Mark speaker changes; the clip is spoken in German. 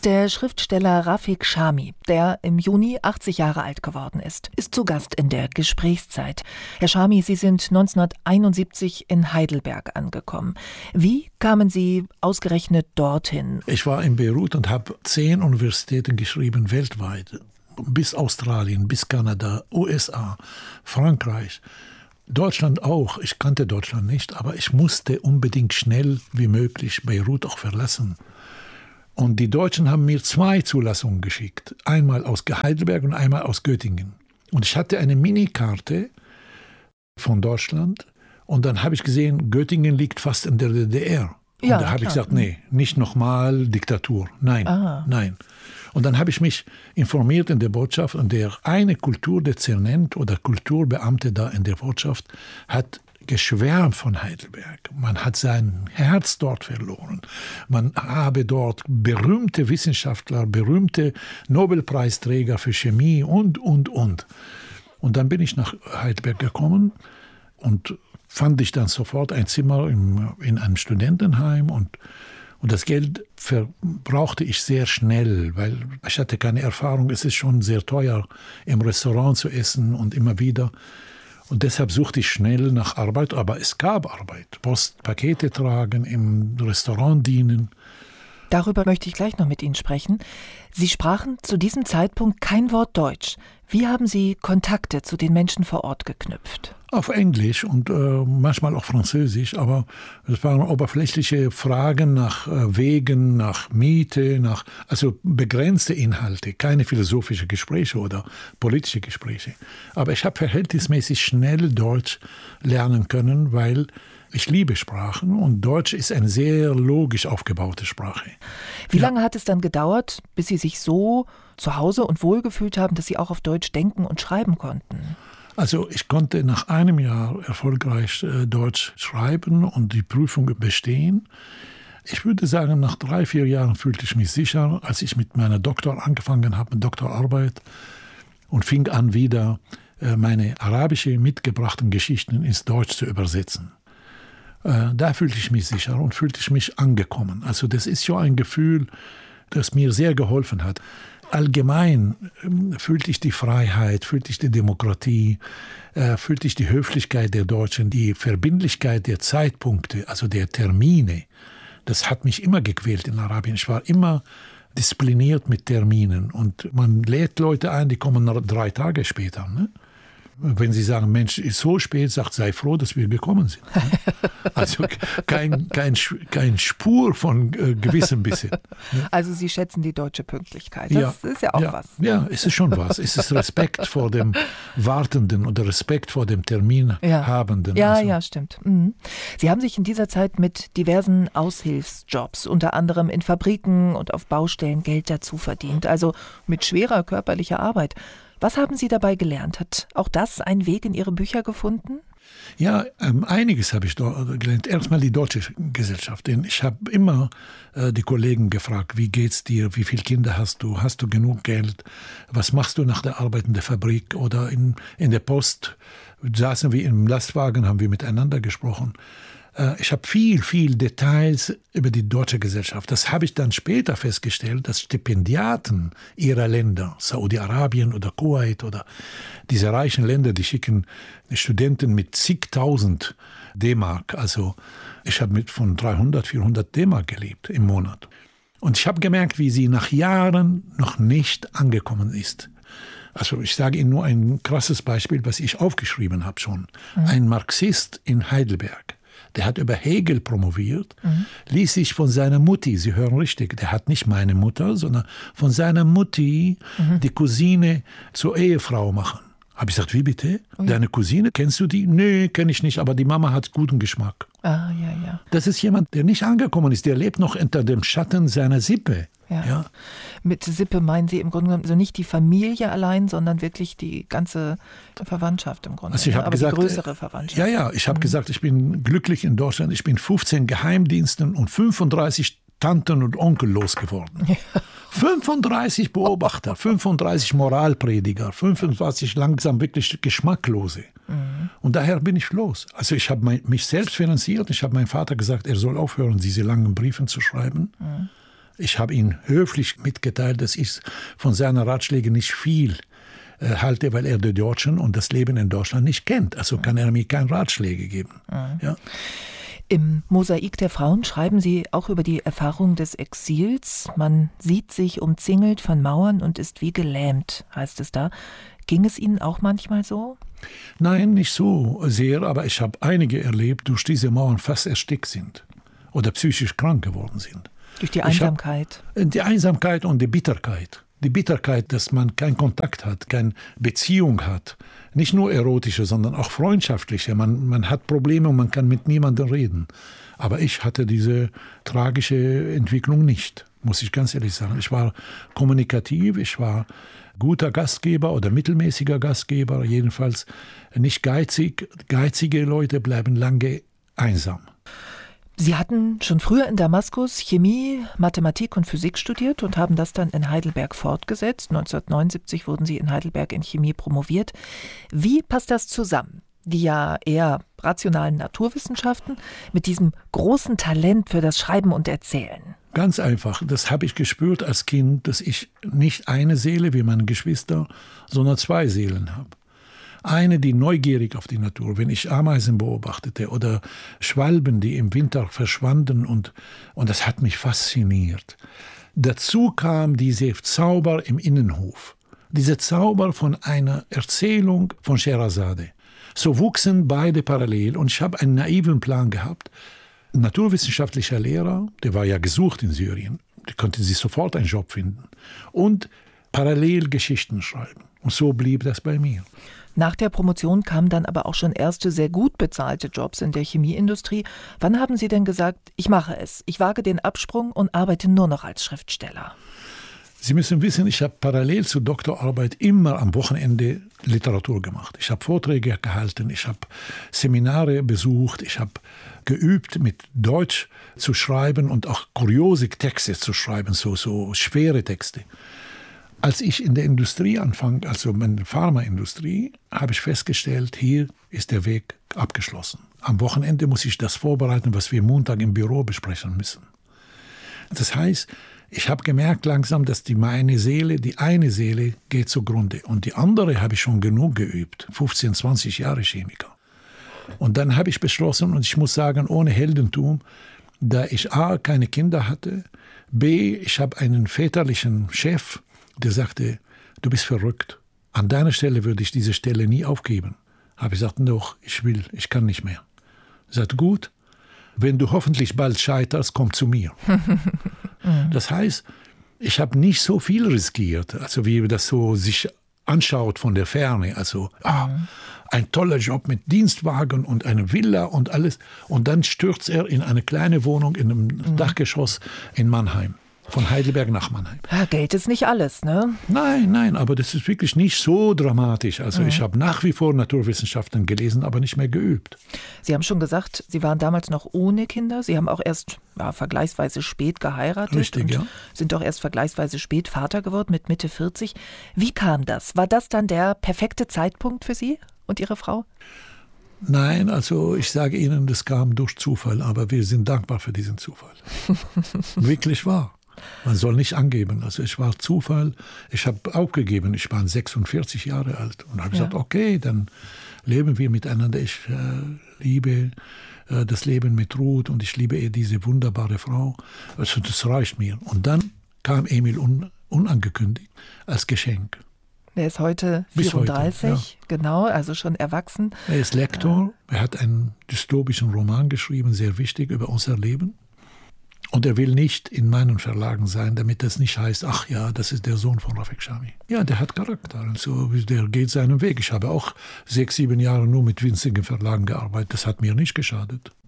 Speaker 1: Der Schriftsteller Rafik Chami, der im Juni 80 Jahre alt geworden ist zu Gast in der Gesprächszeit. Herr Chami, Sie sind 1971 in Heidelberg angekommen. Wie kamen Sie ausgerechnet dorthin?
Speaker 2: Ich war in Beirut und habe 10 Universitäten geschrieben, weltweit. Bis Australien, bis Kanada, USA, Frankreich. Deutschland auch. Ich kannte Deutschland nicht, aber ich musste unbedingt schnell wie möglich Beirut auch verlassen. Und die Deutschen haben mir 2 Zulassungen geschickt. Einmal aus Heidelberg und einmal aus Göttingen. Und ich hatte eine Minikarte von Deutschland. Und dann habe ich gesehen, Göttingen liegt fast in der DDR. Und da habe ich gesagt, nee, nicht nochmal Diktatur. Nein, nein. Und dann habe ich mich informiert in der Botschaft. Und der eine Kulturdezernent oder Kulturbeamte da in der Botschaft hat geschwärmt von Heidelberg. Man hat sein Herz dort verloren. Man habe dort berühmte Wissenschaftler, berühmte Nobelpreisträger für Chemie und. Und dann bin ich nach Heidelberg gekommen und fand ich dann sofort ein Zimmer in einem Studentenheim und das Geld verbrauchte ich sehr schnell, weil ich hatte keine Erfahrung. Es ist schon sehr teuer, im Restaurant zu essen und immer wieder. Und deshalb suchte ich schnell nach Arbeit, aber es gab Arbeit. Post, Pakete tragen, im Restaurant dienen.
Speaker 1: Darüber möchte ich gleich noch mit Ihnen sprechen. Sie sprachen zu diesem Zeitpunkt kein Wort Deutsch. Wie haben Sie Kontakte zu den Menschen vor Ort geknüpft?
Speaker 2: Auf Englisch und manchmal auch Französisch, aber es waren oberflächliche Fragen nach Wegen, nach Miete, also begrenzte Inhalte, keine philosophischen Gespräche oder politische Gespräche. Aber ich habe verhältnismäßig schnell Deutsch lernen können, weil ich liebe Sprachen und Deutsch ist eine sehr logisch aufgebaute Sprache.
Speaker 1: Wie lange hat es dann gedauert, bis Sie sich so zu Hause und wohlgefühlt haben, dass Sie auch auf Deutsch denken und schreiben konnten?
Speaker 2: Also ich konnte nach einem Jahr erfolgreich Deutsch schreiben und die Prüfung bestehen. Ich würde sagen, nach 3-4 Jahren fühlte ich mich sicher, als ich mit meiner Doktor angefangen habe, mit Doktorarbeit und fing an, wieder meine arabische mitgebrachten Geschichten ins Deutsch zu übersetzen. Da fühlte ich mich sicher und fühlte ich mich angekommen. Also das ist ja ein Gefühl, das mir sehr geholfen hat. Allgemein fühlte ich die Freiheit, fühlte ich die Demokratie, fühlte ich die Höflichkeit der Deutschen, die Verbindlichkeit der Zeitpunkte, also der Termine. Das hat mich immer gequält in Arabien. Ich war immer diszipliniert mit Terminen. Und man lädt Leute ein, die kommen 3 Tage später, ne? Wenn Sie sagen, Mensch, ist so spät, sagt, sei froh, dass wir gekommen sind. Also kein Spur von gewissem bisschen.
Speaker 1: Also Sie schätzen die deutsche Pünktlichkeit. Das ist ja auch was.
Speaker 2: Ja, es ist schon was. Es ist Respekt vor dem Wartenden oder Respekt vor dem Terminhabenden.
Speaker 1: Ja, stimmt. Mhm. Sie haben sich in dieser Zeit mit diversen Aushilfsjobs, unter anderem in Fabriken und auf Baustellen, Geld dazu verdient. Also mit schwerer körperlicher Arbeit. Was haben Sie dabei gelernt? Hat auch das einen Weg in Ihre Bücher gefunden?
Speaker 2: Ja, einiges habe ich gelernt. Erstmal die deutsche Gesellschaft. Denn ich habe immer die Kollegen gefragt, wie geht's dir, wie viele Kinder hast du genug Geld, was machst du nach der Arbeit in der Fabrik oder in der Post. Saßen wir im Lastwagen, haben wir miteinander gesprochen. Ich habe viel Details über die deutsche Gesellschaft. Das habe ich dann später festgestellt, dass Stipendiaten ihrer Länder, Saudi-Arabien oder Kuwait oder diese reichen Länder, die schicken Studenten mit zigtausend D-Mark. Also ich habe von 300, 400 D-Mark gelebt im Monat. Und ich habe gemerkt, wie sie nach Jahren noch nicht angekommen ist. Also ich sage Ihnen nur ein krasses Beispiel, was ich aufgeschrieben habe schon. Ein Marxist in Heidelberg. Der hat über Hegel promoviert, ließ sich von seiner Mutti, Sie hören richtig, der hat nicht meine Mutter, sondern von seiner Mutti die Cousine zur Ehefrau machen. Habe ich gesagt, wie bitte? Deine Cousine, kennst du die? Nee, kenne ich nicht, aber die Mama hat guten Geschmack.
Speaker 1: Ah, ja.
Speaker 2: Das ist jemand, der nicht angekommen ist, der lebt noch unter dem Schatten seiner Sippe. Ja.
Speaker 1: Mit Sippe meinen Sie im Grunde genommen also nicht die Familie allein, sondern wirklich die ganze Verwandtschaft im Grunde.
Speaker 2: Also ich habe gesagt,
Speaker 1: die größere Verwandtschaft.
Speaker 2: Ja, ich habe gesagt, ich bin glücklich in Deutschland. Ich bin 15 Geheimdiensten und 35 Tanten und Onkel losgeworden. Ja. 35 Beobachter, 35 Moralprediger, 25 langsam wirklich Geschmacklose. Und daher bin ich los. Also ich habe mich selbst finanziert. Ich habe meinem Vater gesagt, er soll aufhören, diese langen Briefe zu schreiben. Ich habe ihm höflich mitgeteilt, dass ich von seinen Ratschlägen nicht viel halte, weil er die Deutschen und das Leben in Deutschland nicht kennt. Also kann er mir keine Ratschläge geben. Ja.
Speaker 1: Im Mosaik der Frauen schreiben Sie auch über die Erfahrung des Exils. Man sieht sich umzingelt von Mauern und ist wie gelähmt, heißt es da. Ging es Ihnen auch manchmal so?
Speaker 2: Nein, nicht so sehr, aber ich habe einige erlebt, die durch diese Mauern fast erstickt sind oder psychisch krank geworden sind.
Speaker 1: Durch die Einsamkeit?
Speaker 2: Die Einsamkeit und die Bitterkeit. Die Bitterkeit, dass man keinen Kontakt hat, keine Beziehung hat. Nicht nur erotische, sondern auch freundschaftliche. Man hat Probleme und man kann mit niemandem reden. Aber ich hatte diese tragische Entwicklung nicht, muss ich ganz ehrlich sagen. Ich war kommunikativ, ich war guter Gastgeber oder mittelmäßiger Gastgeber, jedenfalls nicht geizig. Geizige Leute bleiben lange einsam.
Speaker 1: Sie hatten schon früher in Damaskus Chemie, Mathematik und Physik studiert und haben das dann in Heidelberg fortgesetzt. 1979 wurden Sie in Heidelberg in Chemie promoviert. Wie passt das zusammen? Die ja eher rationalen Naturwissenschaften mit diesem großen Talent für das Schreiben und Erzählen.
Speaker 2: Ganz einfach, das habe ich gespürt als Kind, dass ich nicht eine Seele wie meine Geschwister, sondern zwei Seelen habe. Eine, die neugierig auf die Natur, wenn ich Ameisen beobachtete oder Schwalben, die im Winter verschwanden und das hat mich fasziniert. Dazu kam dieser Zauber im Innenhof, dieser Zauber von einer Erzählung von Scheherazade. So wuchsen beide parallel und ich habe einen naiven Plan gehabt. Ein naturwissenschaftlicher Lehrer, der war ja gesucht in Syrien, der konnte sich sofort einen Job finden und parallel Geschichten schreiben. Und so blieb das bei mir.
Speaker 1: Nach der Promotion kamen dann aber auch schon erste sehr gut bezahlte Jobs in der Chemieindustrie. Wann haben Sie denn gesagt, ich mache es, ich wage den Absprung und arbeite nur noch als Schriftsteller?
Speaker 2: Sie müssen wissen, ich habe parallel zur Doktorarbeit immer am Wochenende Literatur gemacht. Ich habe Vorträge gehalten, ich habe Seminare besucht, ich habe geübt, mit Deutsch zu schreiben und auch kuriose Texte zu schreiben, so schwere Texte. Als ich in der Industrie anfang, also in der Pharmaindustrie, habe ich festgestellt, hier ist der Weg abgeschlossen. Am Wochenende muss ich das vorbereiten, was wir Montag im Büro besprechen müssen. Das heißt, ich habe gemerkt langsam, dass die eine Seele geht zugrunde. Und die andere habe ich schon genug geübt, 15, 20 Jahre Chemiker. Und dann habe ich beschlossen, und ich muss sagen, ohne Heldentum, da ich A, keine Kinder hatte, B, ich habe einen väterlichen Chef, der sagte, du bist verrückt. An deiner Stelle würde ich diese Stelle nie aufgeben. Habe ich gesagt, doch, ich kann nicht mehr. Er sagte, gut, wenn du hoffentlich bald scheiterst, komm zu mir. Das heißt, ich habe nicht so viel riskiert, also wie das so sich anschaut von der Ferne. Also ein toller Job mit Dienstwagen und einer Villa und alles. Und dann stürzt er in eine kleine Wohnung in einem Dachgeschoss in Mannheim. Von Heidelberg nach Mannheim.
Speaker 1: Ja, Geld ist nicht alles, ne?
Speaker 2: Nein, aber das ist wirklich nicht so dramatisch. Also ich habe nach wie vor Naturwissenschaften gelesen, aber nicht mehr geübt.
Speaker 1: Sie haben schon gesagt, Sie waren damals noch ohne Kinder. Sie haben auch erst vergleichsweise spät geheiratet.
Speaker 2: Richtig,
Speaker 1: und
Speaker 2: ja.
Speaker 1: Sind auch erst vergleichsweise spät Vater geworden, mit Mitte 40. Wie kam das? War das dann der perfekte Zeitpunkt für Sie und Ihre Frau?
Speaker 2: Nein, also ich sage Ihnen, das kam durch Zufall, aber wir sind dankbar für diesen Zufall. Wirklich wahr. Man soll nicht angeben. Also es war Zufall. Ich habe aufgegeben. Ich war 46 Jahre alt und habe gesagt, okay, dann leben wir miteinander. Ich liebe das Leben mit Ruth und ich liebe diese wunderbare Frau. Also das reicht mir. Und dann kam Emil unangekündigt als Geschenk.
Speaker 1: Er ist heute 34, heute, genau, also schon erwachsen.
Speaker 2: Er ist Lektor. Er hat einen dystopischen Roman geschrieben, sehr wichtig, über unser Leben. Und er will nicht in meinen Verlagen sein, damit das nicht heißt, ach ja, das ist der Sohn von Rafik Shami. Ja, der hat Charakter, also der geht seinen Weg. Ich habe auch 6, 7 Jahre nur mit winzigen Verlagen gearbeitet, das hat mir nicht geschadet.